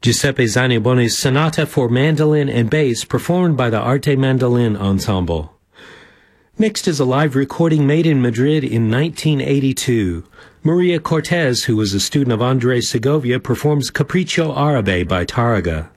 Giuseppe Zanibone's Sonata for Mandolin and Bass, performed by the Arte Mandolin Ensemble. Next is a live recording made in Madrid in 1982. Maria Cortez, who was a student of Andres Segovia, performs Capriccio Árabe by Tárrega.